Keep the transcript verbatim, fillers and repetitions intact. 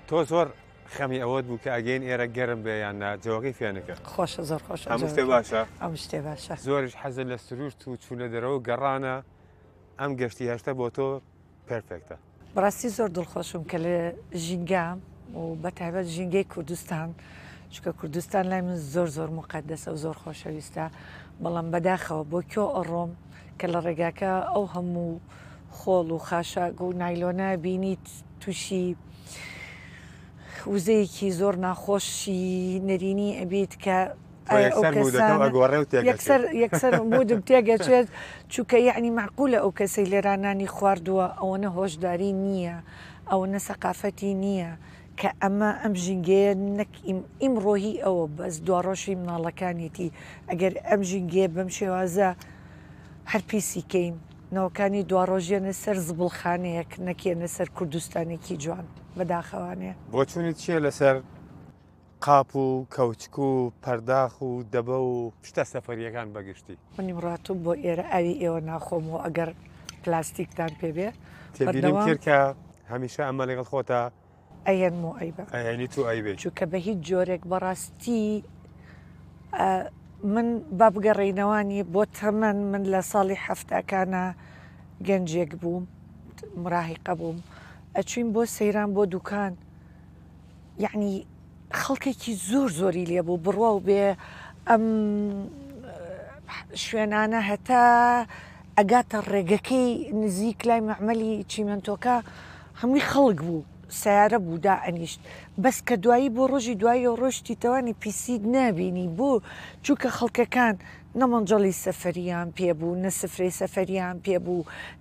تۆ زۆر خەمی ئەوەت بوو کە ئەگەین ئێرە گەرم بێ یاننا جەوەکەی فێنەکە خۆشە زۆر خۆش هەموو شتێ باشە ئەم شتێ باشە زۆریش حەزت لە سروشت و چوونە دەرەوە گەڕانە ئەم گەشتی هەشتە بۆ تۆ پێرفێکتە بەڕاستی زۆر دڵخۆشم کە لە ژینگام و بەتایبەت ژینگەی کوردستان چکە کوردستان لای من زۆر زۆر مقدسە و زۆر خۆشەویستە بەڵام بەداخەوە بۆ کۆ ئەڕۆم کە لە ڕێگاکە ئەو هەموو خۆڵ و خاشاک و نایلۆنە بینیت تووشی وزەیەکی زۆر ناخۆشی نەرینی ئەبێت کە یەکسەر مودم تێگەچێت چووکە یعنی معقولە ئەو کەسەی لێرانانی خواردووە ئەوەنە هۆشداری نییە ئەوەنە سەقافەتی نییە کە ئەمە ئەم ژینگەیە نەک ئیمڕۆهی ئەوە بەس دواڕۆشی مناڵەکانیەتی ئەگەر ئەم ژینگەیە بەم شێوازە هەر پیسیکەین نەوەکانی دواڕۆژێنە سەر زبڵخانەیەک نەکێنە سەر کوردستانێکی جوان بەداخەوانێ بۆ چوونیت چییە لەسەر قاپ و کەوچک و پەرداخ و دەبە و پشتە سەفەریەکان بەگشتی منیم ڕاتوم بۆ ئێرە ئاوی ئێوە ناخۆمەوە ئەگەر پلاستیکتان پێبێ تێبینیم کرد کە هەمیشە ئەمە لەگەڵ خۆتە ئەیەن و ئەیبە ئەینی تو ئەیبێ چووکە بە هیچ جۆرێک بەڕاستی من با بگەڕێینەوانی بۆ تەمەن من لە ساڵی هەفتاکانە گەنجێک بووم مراهیقە بووم ئەچوین بۆ سەیران بۆ دوکان یعنی خەڵکێکی زۆر زۆری لێبوو بڕوا و بێ ئەم شوێنانە هەتا ئەگاتە ڕێگەکەی نزیک لای مەعمەلی چیمەنتۆکە هەمووی خەڵک بوو سیارە بوو دائەنیشت بەس کە دوایی بۆ ڕۆژی دوایی و ڕۆشتی تەوانی پیسید نابینی بۆ چووکە خەڵکەکان نەمەنجەڵی سەفەریان پێبوو نە سفرەی سەفەریان پێبوو